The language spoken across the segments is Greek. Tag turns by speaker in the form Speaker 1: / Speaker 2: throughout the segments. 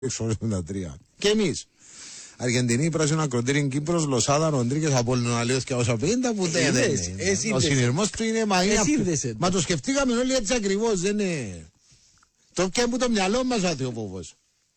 Speaker 1: 683. Και εμείς. Αργεντινή, Πράσινο Ακροτήριν, Κύπρος, Λοσάδα, Ροντρίκες, Απόλλωνο, Αλίος και όσα 50 που δεν είναι. Ο συνειρμός του είναι μα το σκεφτήκαμε όλοι έτσι ακριβώς, δεν είναι. Το και που το μυαλό μας βάθει ο φόβος.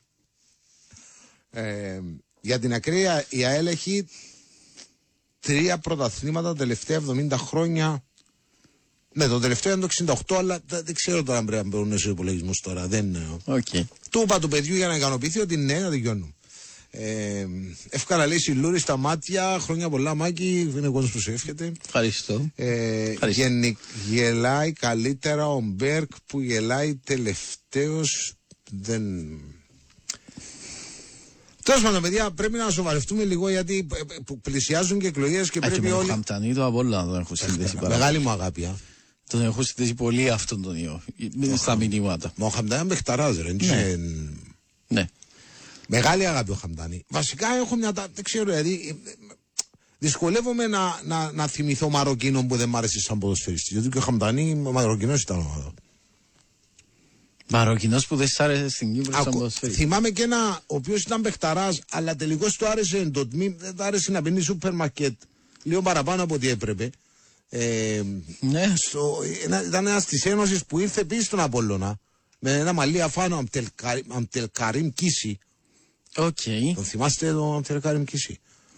Speaker 1: Για την ακραία, η ΑΕΛ έχει 3 πρωταθλήματα τα τελευταία 70 χρόνια. Ναι, το τελευταίο είναι το 68, αλλά δεν ξέρω τώρα αν πρέπει να μπαίνουν στους υπολογισμούς τώρα. Του είπα του παιδιού για να ικανοποιηθεί ότι ναι, να δικαιώνω. Εύκολα λέει Σιλούρη στα μάτια, χρόνια πολλά Μάκη, είναι ο κόσμος που σου εύχεται.
Speaker 2: Ευχαριστώ.
Speaker 1: Γελάει καλύτερα ο Μπέρκ που γελάει τελευταίος. Τέλος πάντων, παιδιά, πρέπει να σοβαρευτούμε λίγο γιατί πλησιάζουν και εκλογές και πρέπει όλοι.
Speaker 2: Ο Χαμπτανί το Απόλλωνα τον έχω συνδέσει πάρα.
Speaker 1: Μεγάλη μου αγάπη.
Speaker 2: Τον έχω συνδέσει πολύ αυτόν τον ιό. Στα μηνύματα.
Speaker 1: Μα ο Χαμπτανί είναι παιχταράς, ρε.
Speaker 2: Ναι.
Speaker 1: Μεγάλη αγάπη ο Χαμπτανί. Βασικά έχω μια. Δεν ξέρω, δηλαδή. Δυσκολεύομαι να θυμηθώ Μαροκίνο που δεν μ' άρεσε σαν ποδοσφαιριστή. Γιατί και ο Χαμπτανί Μαροκινός ήταν.
Speaker 2: Μαροκινός που δεν σ' άρεσε στην Κύπρο σαν ποδοσφαιριστή.
Speaker 1: Θυμάμαι και ένα ο οποίος ήταν παιχταράς, αλλά τελικώς του άρεσε το τμήμα, δεν του άρεσε να μπαίνει σούπερ μαρκέτ. Λίγο παραπάνω από ό,τι έπρεπε.
Speaker 2: Ναι.
Speaker 1: Ήταν ένας της Ένωσης που ήρθε επίσης στον Απόλλωνα με ένα μαλλί αφάνω Αμπτελκαρίμ Κίση. Τον θυμάστε τον Αμπτελκαρίμ Κίση?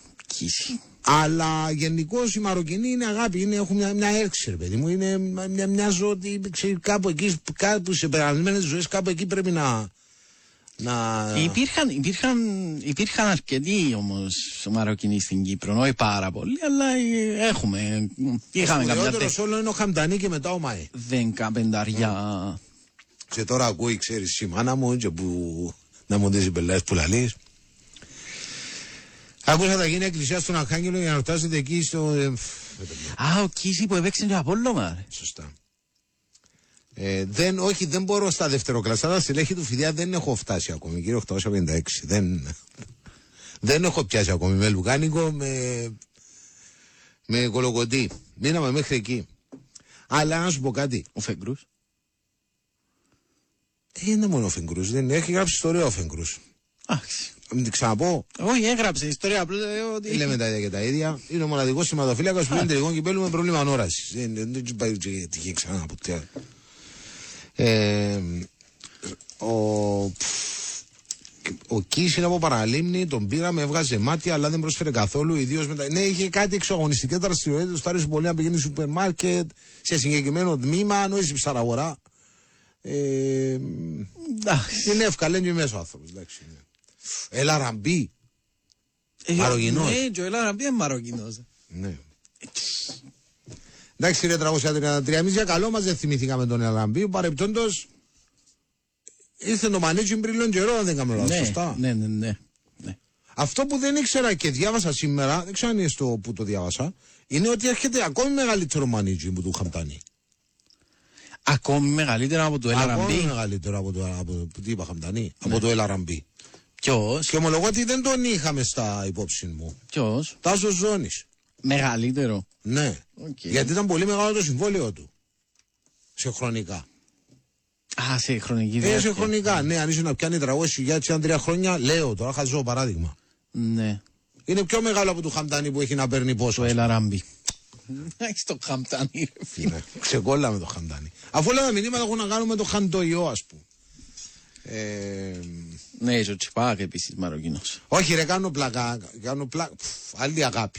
Speaker 1: Αλλά γενικώς οι Μαροκινοί είναι αγάπη, έχουν μια έρξη, ρε παιδί μου. Είναι μοιάζω ότι κάπου εκεί, κάπου σε περασμένες ζωές, κάπου εκεί πρέπει να.
Speaker 2: Υπήρχαν αρκετοί όμως Μαροκινοί στην Κύπρο, όχι πάρα πολλοί, αλλά είχαμε κάποια τέτοια.
Speaker 1: Ο όλο είναι ο Χαμπτανί και μετά ο ΜΑΕ.
Speaker 2: 15.
Speaker 1: Και τώρα ακούει, ξέρεις, η μάνα μου και που να μου δεις οι πελάτες που λαλείς. Άκουσα θα γίνει εκκλησία στον Αρχάγγελο για να ρωτάσετε εκεί στο.
Speaker 2: Ο Κίση που έπαιξε το Απόλλωνα.
Speaker 1: Σωστά. Δεν μπορώ στα δευτεροκλασσάτα στελέχη του Φιδιά, δεν έχω φτάσει ακόμη, κύριε 856. Δεν έχω πιάσει ακόμη με λουκάνικο, με κολοκοντή. Μείναμε μέχρι εκεί. Αλλά να σου πω κάτι.
Speaker 2: Ο Φεγγρούς.
Speaker 1: Είναι μόνο ο Φεγγρούς, δεν έχει γράψει ιστορία ο Φεγγρούς. Μην την ξαναπώ.
Speaker 2: Όχι, έγραψε ιστορία. Απλώς
Speaker 1: λέμε τα ίδια και τα ίδια. Είναι ο μοναδικός σηματοφύλακας που είναι τελικών κυπέλλου με πρόβλημα ανόρασης. Δεν του πάει τυχή ξανά ποτέ. Ο Κις είναι από Παραλίμνη, τον πήραμε, έβγαζε μάτια, αλλά δεν προσφέρε καθόλου. Ιδίως μετά. Ναι, είχε κάτι εξωαγωνιστικές δραστηριότητες. Του άρεσε πολύ να πηγαίνει στο σούπερ μάρκετ, σε συγκεκριμένο τμήμα, νόησε ψαραγορά. Είναι εύκολα, είναι μέσα ο άνθρωπος. Έλα Ραμπή. Μαροκινός.
Speaker 2: Ο Έλα Ραμπή είναι Μαροκινός.
Speaker 1: Ναι. Εντάξει, ρε 333, εμείς για καλό μας δεν θυμηθήκαμε τον Έλα Ραμπή. Παρεπτόντως ήρθε το μανίτσι πριν λίγο καιρό, αν δεν κάνω λάθος. Σωστά.
Speaker 2: Ναι.
Speaker 1: Αυτό που δεν ήξερα και διάβασα σήμερα, δεν ξέρω αν είναι στο που το διάβασα, είναι ότι έρχεται ακόμη μεγαλύτερο μανίτσι που του είχαν κάνει.
Speaker 2: Ακόμη μεγαλύτερο από το Έλα Ραμπή.
Speaker 1: Ακόμη μεγαλύτερο από το. Τι είπα, Χαμπτανί, από το Έλα Ραμπή.
Speaker 2: Ποιος?
Speaker 1: Και ομολογώ ότι δεν τον είχαμε στα υπόψη μου.
Speaker 2: Ποιος?
Speaker 1: Τάσος Ζώνης.
Speaker 2: Μεγαλύτερο.
Speaker 1: Ναι. Γιατί ήταν πολύ μεγάλο το συμβόλαιο του. Σε χρονικά.
Speaker 2: Σε χρονική διάρκεια.
Speaker 1: Σε χρονικά. Ναι, αν είσαι να πιάνει 300.000 για 3 χρόνια, λέω τώρα, χαζό παράδειγμα.
Speaker 2: Ναι.
Speaker 1: Είναι πιο μεγάλο από το Χαμπτανί που έχει να παίρνει πόσο.
Speaker 2: Το Έλα Ραμπή. Έχεις το Χαμπτανί, ρε φίλε.
Speaker 1: Ναι, ξεκόλλα με το Χαμπτανί. Αφού όλα τα μηνύματα έχουν να κάνουν με το Χαντοϊό, ας πούμε.
Speaker 2: Ναι, ο Τσιπάκ επίσης Μαροκινός.
Speaker 1: Όχι, ρε, κάνω πλάκα. Άλλη αγάπη.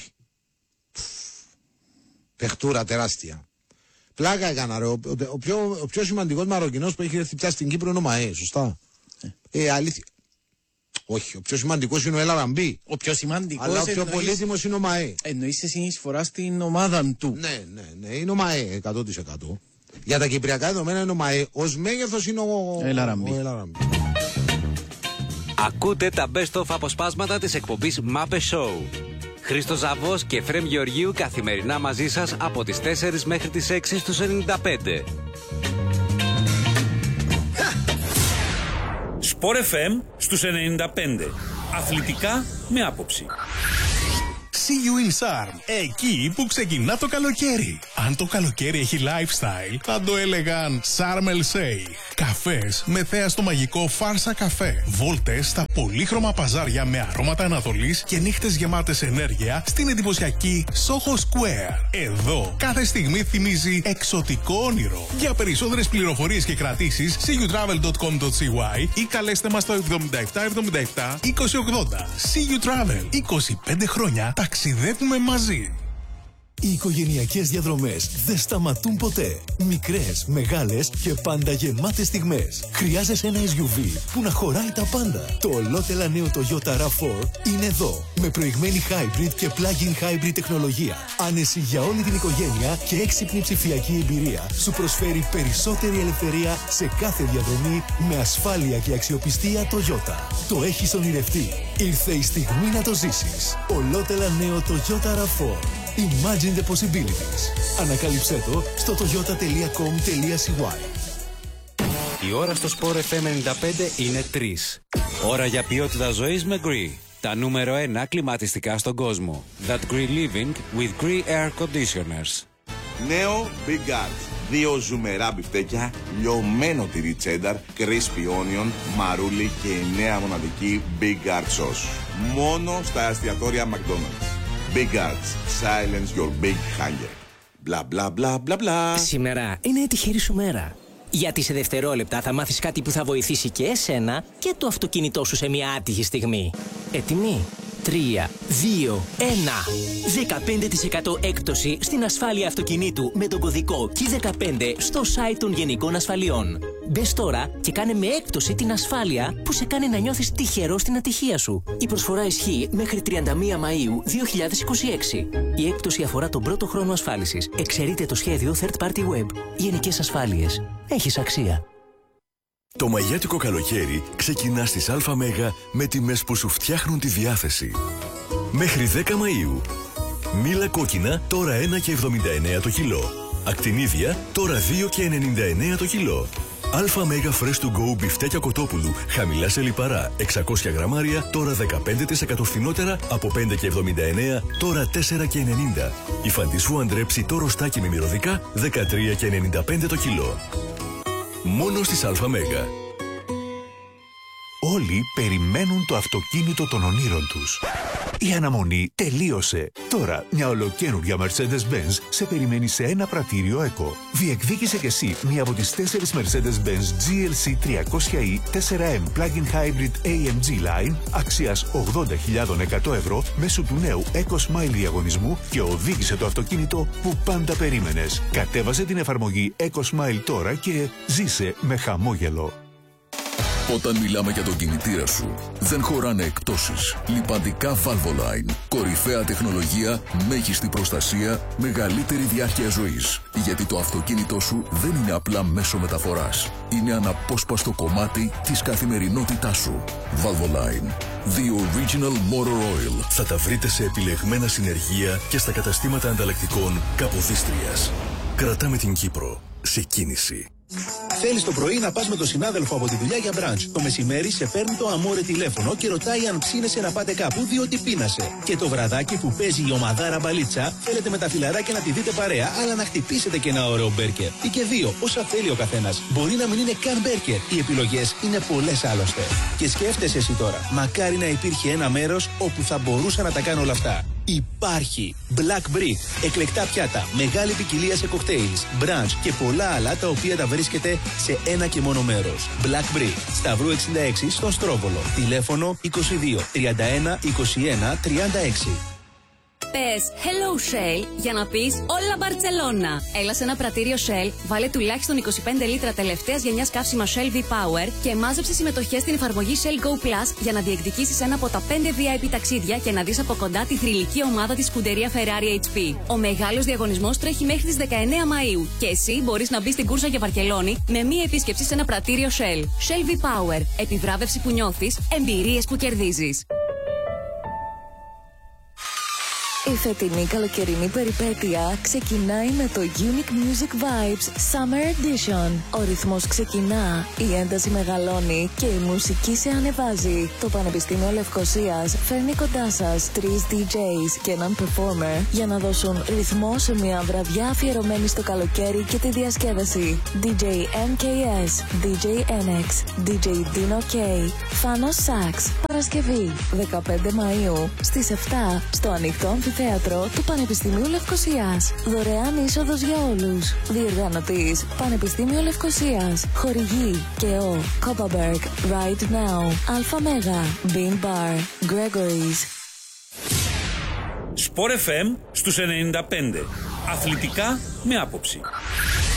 Speaker 1: Παιχτούρα τεράστια. Πλάκα έκανα, ρε. Ο πιο σημαντικός Μαροκινός που έχει έρθει πια στην Κύπρο είναι ο ΜΑΕ, σωστά. Αλήθεια. Όχι, ο πιο σημαντικός είναι ο Έλα Ραμπή.
Speaker 2: Ο πιο σημαντικός.
Speaker 1: Αλλά ο πιο πολύτιμος είναι ο ΜΑΕ.
Speaker 2: Εννοείς σε συνεισφορά στην ομάδα του.
Speaker 1: Ναι, είναι ο ΜΑΕ 100%. Για τα κυπριακά δεδομένα είναι ο ΜΑΕ. Ως μέγεθος είναι ο
Speaker 2: Έλα Ραμπή.
Speaker 3: Ακούτε τα best of αποσπάσματα της εκπομπής Μάπε Show. Χρήστος Ζαβός και Φρέμ Γεωργίου καθημερινά μαζί σας από τις 4 μέχρι τις 6 στους 95.
Speaker 4: Sport FM στους 95. Αθλητικά με άποψη.
Speaker 5: See you in Sarm. Εκεί που ξεκινά το καλοκαίρι. Αν το καλοκαίρι έχει lifestyle, θα το έλεγαν Sharm el Sheikh. Καφές με θέα στο μαγικό Φάρσα καφέ. Βόλτες στα πολύχρωμα παζάρια με αρώματα Ανατολής και νύχτες γεμάτες ενέργεια στην εντυπωσιακή Soho Square. Εδώ κάθε στιγμή θυμίζει εξωτικό όνειρο. Για περισσότερες πληροφορίες και κρατήσεις, seeyoutravel.com.cy ή καλέστε μας στο 7777 2080. See You Travel. 25 χρόνια ταξιδεύουμε μαζί.
Speaker 6: Οι οικογενειακές διαδρομές δεν σταματούν ποτέ. Μικρές, μεγάλες και πάντα γεμάτες στιγμές. Χρειάζεσαι ένα SUV που να χωράει τα πάντα. Το ολότελα νέο Toyota RAV4 είναι εδώ. Με προηγμένη hybrid και plug-in hybrid τεχνολογία. Άνεση για όλη την οικογένεια και έξυπνη ψηφιακή εμπειρία. Σου προσφέρει περισσότερη ελευθερία σε κάθε διαδρομή με ασφάλεια και αξιοπιστία Toyota. Το έχεις ονειρευτεί. Ήρθε η στιγμή να το ζήσεις. Ολότελα νέο Toyota RAV4. Imagine the possibilities. Ανακάλυψέ το στο toyota.com.cy.
Speaker 3: Η ώρα στο Sport FM 95 είναι 3. Ώρα για ποιότητα ζωής με Gree. Τα νούμερο 1 κλιματιστικά στον κόσμο. That Gree Living with Gree Air Conditioners.
Speaker 7: Νέο Big Guards. 2 ζουμερά μπιφτέκια, λιωμένο τυρί τσένταρ, crispy onion, μαρούλι και η νέα μοναδική Big Guard sauce. Μόνο στα εστιατόρια McDonald's. Big Guards. Silence your big hunger. Μπλα μπλα μπλα μπλα μπλα.
Speaker 8: Σήμερα είναι η τυχερή σου μέρα. Γιατί σε δευτερόλεπτα θα μάθεις κάτι που θα βοηθήσει και εσένα και το αυτοκίνητό σου σε μια άτυχη στιγμή. Έτοιμοι? 3, 2, 1. 15% έκπτωση στην ασφάλεια αυτοκινήτου με τον κωδικό KEY15 στο site των Γενικών Ασφαλιών. Μπες τώρα και κάνε με έκπτωση την ασφάλεια που σε κάνει να νιώθεις τυχερό στην ατυχία σου. Η προσφορά ισχύει μέχρι 31 Μαΐου 2026. Η έκπτωση αφορά τον πρώτο χρόνο ασφάλισης. Εξαιρείται το σχέδιο Third Party Web. Γενικές Ασφάλειες. Έχεις αξία.
Speaker 9: Το μαγιάτικο καλοκαίρι ξεκινά στις ΑΜ με τιμές που σου φτιάχνουν τη διάθεση. Μέχρι 10 Μαΐου. Μήλα κόκκινα τώρα 1,79 το κιλό. Ακτινίδια τώρα 2,99 το κιλό. ΑΜ Fresh to Go μπιφτέκια κοτόπουλου χαμηλά σε λιπαρά 600 γραμμάρια τώρα 15% φθηνότερα από 5,79 τώρα 4,90. Η φαντισού αντρέψει το ροστάκι με μυρωδικά 13,95 το κιλό. Μόνο στις ΑΜ.
Speaker 10: Όλοι περιμένουν το αυτοκίνητο των ονείρων τους. Η αναμονή τελείωσε. Τώρα μια ολοκαίνουργια Mercedes-Benz σε περιμένει σε ένα πρατήριο ECO. Διεκδίκησε κι εσύ μία από τις 4 Mercedes-Benz GLC 300e 4M Plug-in Hybrid AMG Line αξίας 80.100 ευρώ μέσω του νέου ECO Smile διαγωνισμού και οδήγησε το αυτοκίνητο που πάντα περίμενες. Κατέβασε την εφαρμογή ECO Smile τώρα και ζήσε με χαμόγελο.
Speaker 11: Όταν μιλάμε για τον κινητήρα σου, δεν χωράνε εκπτώσεις. Λιπαντικά Valvoline. Κορυφαία τεχνολογία, μέγιστη προστασία, μεγαλύτερη διάρκεια ζωής. Γιατί το αυτοκίνητό σου δεν είναι απλά μέσο μεταφοράς. Είναι αναπόσπαστο κομμάτι της καθημερινότητάς σου. Valvoline. The Original Motor Oil.
Speaker 9: Θα τα βρείτε σε επιλεγμένα συνεργεία και στα καταστήματα ανταλλακτικών Καποδίστριας. Κρατάμε την Κύπρο σε κίνηση.
Speaker 12: Θέλεις το πρωί να πας με τον συνάδελφο από τη δουλειά για μπραντς. Το μεσημέρι σε παίρνει το αμόρε τηλέφωνο και ρωτάει αν ψήνεσαι να πάτε κάπου διότι πείνασε. Και το βραδάκι που παίζει η ομαδάρα μπαλίτσα, θέλετε με τα φιλαράκια να τη δείτε παρέα, αλλά να χτυπήσετε και ένα ωραίο μπέρκερ. Ή και 2, όσα θέλει ο καθένας. Μπορεί να μην είναι καν μπέρκερ. Οι επιλογές είναι πολλές άλλωστε. Και σκέφτεσαι εσύ τώρα, μακάρι να υπήρχε ένα μέρος όπου θα μπορούσα να τα κάνω όλα αυτά. Υπάρχει Black Brick, εκλεκτά πιάτα, μεγάλη ποικιλία σε cocktails, brunch και πολλά άλλα τα οποία τα βρίσκεται σε ένα και μόνο μέρος. Black Brick, Σταυρού 66 στον Στρόβολο. Τηλέφωνο 22 31 21 36.
Speaker 13: Πες Hello Shell για να πεις όλα Μπαρτσελώνα. Έλα σε ένα πρατήριο Shell, βάλε τουλάχιστον 25 λίτρα τελευταίας γενιάς καύσιμα Shell V-Power και μάζεψε συμμετοχές στην εφαρμογή Shell Go Plus για να διεκδικήσεις ένα από τα 5 VIP ταξίδια και να δεις από κοντά τη θρυλική ομάδα της σκουντερία Ferrari HP. Ο μεγάλος διαγωνισμός τρέχει μέχρι τις 19 Μαΐου και εσύ μπορείς να μπεις στην κούρσα για Βαρκελόνη με μία επίσκεψη σε ένα πρατήριο Shell. Shell V-Power. Επιβράβευση που νιώθεις, εμπειρίες που κερδίζεις.
Speaker 14: Η φετινή καλοκαιρινή περιπέτεια ξεκινάει με το Unique Music Vibes Summer Edition. Ο ρυθμός ξεκινά, η ένταση μεγαλώνει και η μουσική σε ανεβάζει. Το Πανεπιστήμιο Λευκωσίας φέρνει κοντά σας 3 DJs και έναν performer για να δώσουν ρυθμό σε μια βραδιά αφιερωμένη στο καλοκαίρι και τη διασκέδαση. DJ MKS, DJ NX, DJ Dino K, Fanos Sax. Παρασκευή 15 Μαΐου στις 7 στο ανοιχτό αμφιθέατρο του Πανεπιστημίου Λευκωσίας. Δωρεάν είσοδος για όλους. Διοργανωτής Πανεπιστήμιο Λευκωσίας. Χορηγή ΚΕΟ, Copperberg, Right Now, Αλφα Μέγα, Bean Bar, Gregory's.
Speaker 4: Sport FM στους 95. Αθλητικά με άποψη.